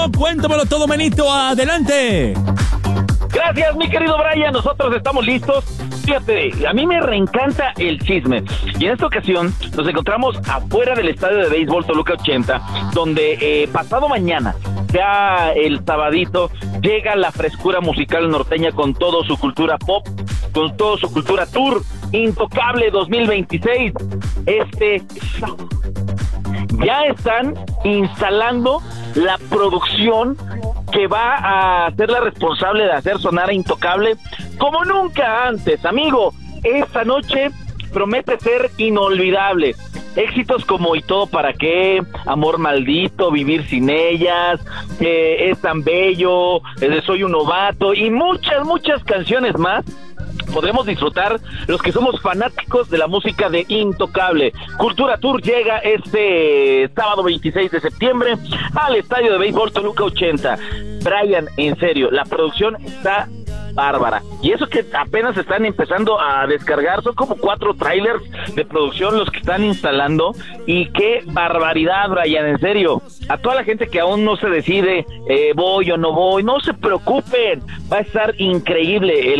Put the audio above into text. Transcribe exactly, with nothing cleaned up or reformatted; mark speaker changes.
Speaker 1: Cuéntamelo todo, manito. Adelante.
Speaker 2: Gracias, mi querido Brian. Nosotros estamos listos. Fíjate, a mí me reencanta el chisme. Y en esta ocasión nos encontramos afuera del estadio de béisbol Toluca ochenta, donde eh, pasado mañana, ya el sabadito, llega la frescura musical norteña con toda su cultura pop, con toda su cultura tour, Intocable dos mil veintiséis. Este ya están instalando la producción que va a ser la responsable de hacer sonar a Intocable como nunca antes, amigo. Esta noche promete ser inolvidable. Éxitos como Y todo para qué, Amor maldito, Vivir sin ellas, eh, Es tan bello, eh, Soy un novato y muchas, muchas canciones más podremos disfrutar los que somos fanáticos de la música de Intocable. Cultura Tour llega este sábado veintiséis de septiembre al estadio de béisbol Toluca ochenta. Brian, en serio, la producción está bárbara. Y eso que apenas están empezando a descargar, son como cuatro trailers de producción los que están instalando. Y qué barbaridad, Brian, en serio. A toda la gente que aún no se decide, eh, voy o no voy, no se preocupen, va a estar increíble. El